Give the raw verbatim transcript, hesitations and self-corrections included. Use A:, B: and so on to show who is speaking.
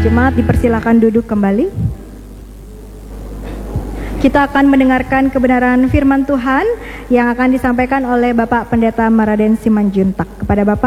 A: Jemaat dipersilakan duduk kembali. Kita akan mendengarkan kebenaran firman Tuhan yang akan disampaikan oleh Bapak Pendeta Maraden Simanjuntak. Kepada Bapak